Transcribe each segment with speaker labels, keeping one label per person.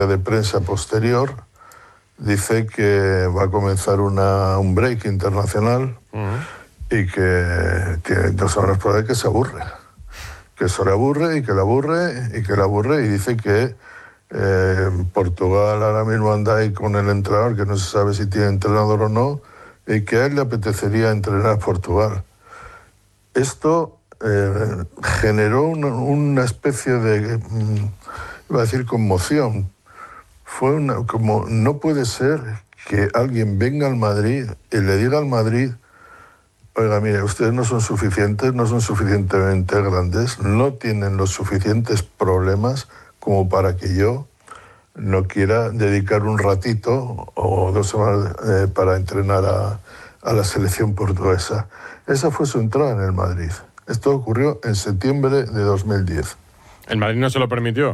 Speaker 1: de prensa posterior dice que va a comenzar un break internacional y que tiene 2 semanas por ahí que se aburre. Que se le aburre y que le aburre y que le aburre, y dice que Portugal ahora mismo anda ahí con el entrenador, que no se sabe si tiene entrenador o no, y que a él le apetecería entrenar a Portugal. Esto generó una especie de, iba a decir, conmoción. Fue como, no puede ser que alguien venga al Madrid y le diga al Madrid: oiga, mire, ustedes no son suficientes, no son suficientemente grandes, no tienen los suficientes problemas como para que yo no quiera dedicar un ratito o 2 semanas para entrenar a la selección portuguesa. Esa fue su entrada en el Madrid. Esto ocurrió en septiembre de 2010.
Speaker 2: ¿El Madrid no se lo permitió?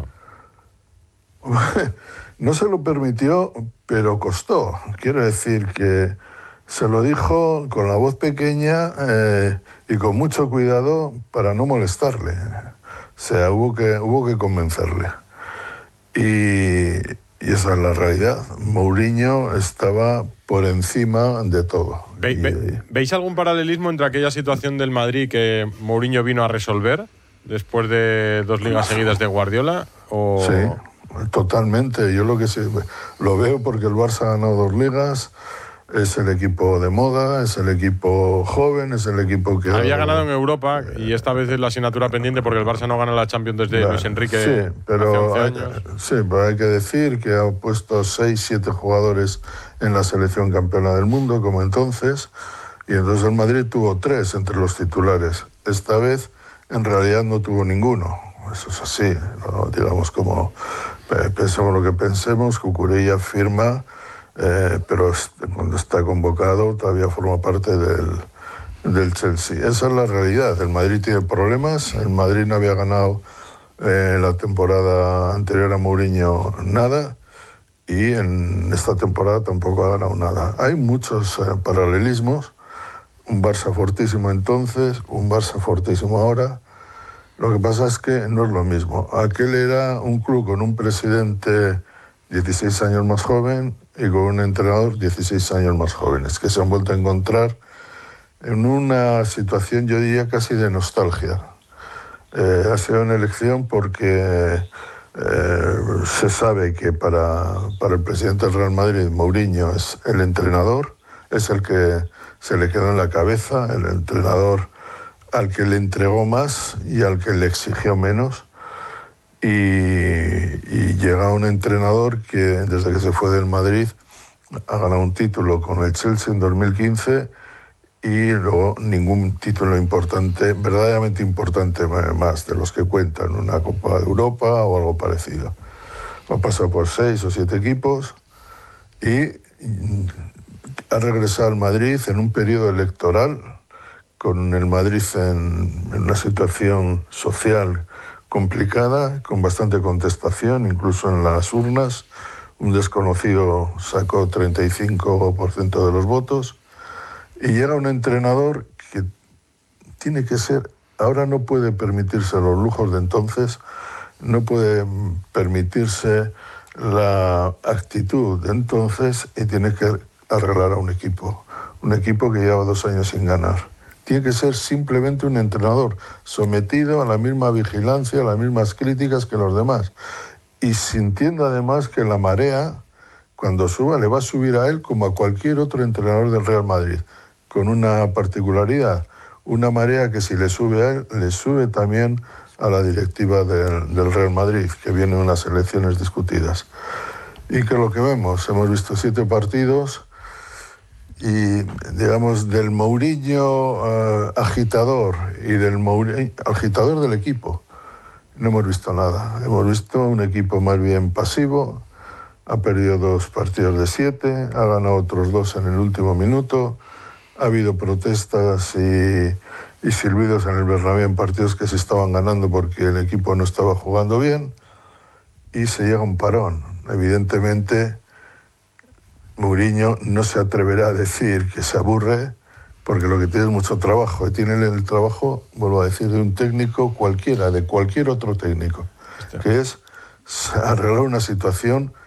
Speaker 1: No se lo permitió, pero costó. Quiero decir que se lo dijo con la voz pequeña y con mucho cuidado para no molestarle. O sea, hubo que convencerle. Y esa es la realidad. Mourinho estaba por encima de todo.
Speaker 2: ¿Veis algún paralelismo entre aquella situación del Madrid que Mourinho vino a resolver después de 2 ligas seguidas de Guardiola?
Speaker 1: Sí, totalmente. Yo lo veo porque el Barça ha ganado 2 ligas. Es el equipo de moda, es el equipo joven, es el equipo que...
Speaker 2: Había ganado en Europa y esta vez es la asignatura pendiente porque el Barça no gana la Champions desde Luis Enrique hace 11 años.
Speaker 1: Sí, pero hay que decir que ha puesto 6-7 jugadores en la selección campeona del mundo, como entonces, y entonces el Madrid tuvo 3 entre los titulares. Esta vez, en realidad, no tuvo ninguno. Eso es así, ¿no? Digamos, como pensemos lo que pensemos, Cucurella firma... pero cuando está convocado todavía forma parte del Chelsea. Esa es la realidad. El Madrid tiene problemas. El Madrid no había ganado la temporada anterior a Mourinho nada, y en esta temporada tampoco ha ganado nada. Hay muchos paralelismos. Un Barça fortísimo entonces, un Barça fortísimo ahora. Lo que pasa es que no es lo mismo. Aquel era un club con un presidente 16 años más joven y con un entrenador 16 años más jóvenes, que se han vuelto a encontrar en una situación, yo diría, casi de nostalgia. Ha sido una elección porque se sabe que para el presidente del Real Madrid, Mourinho es el entrenador, es el que se le quedó en la cabeza, el entrenador al que le entregó más y al que le exigió menos. Y llega un entrenador que desde que se fue del Madrid ha ganado un título con el Chelsea en 2015 y luego ningún título importante, verdaderamente importante más de los que cuentan, una Copa de Europa o algo parecido. Ha pasado por 6 o 7 equipos y ha regresado al Madrid en un periodo electoral, con el Madrid en una situación social complicada, con bastante contestación, incluso en las urnas. Un desconocido sacó 35% de los votos. Y llega un entrenador que tiene que ser... Ahora no puede permitirse los lujos de entonces, no puede permitirse la actitud de entonces y tiene que arreglar a un equipo que lleva 2 años sin ganar. Tiene que ser simplemente un entrenador sometido a la misma vigilancia, a las mismas críticas que los demás. Y sintiendo además que la marea, cuando suba, le va a subir a él como a cualquier otro entrenador del Real Madrid, con una particularidad, una marea que si le sube a él, le sube también a la directiva del Real Madrid, que vienen unas elecciones discutidas. Y que lo que vemos, hemos visto 7 partidos... Y, digamos, del Mourinho agitador y del Mourinho agitador del equipo, no hemos visto nada. Hemos visto un equipo más bien pasivo, ha perdido 2 partidos de 7, ha ganado otros 2 en el último minuto, ha habido protestas y silbidos en el Bernabéu en partidos que se estaban ganando porque el equipo no estaba jugando bien, y se llega a un parón. Evidentemente, Mourinho no se atreverá a decir que se aburre, porque lo que tiene es mucho trabajo. Y tiene el trabajo, vuelvo a decir, de un técnico cualquiera, de cualquier otro técnico, que es arreglar una situación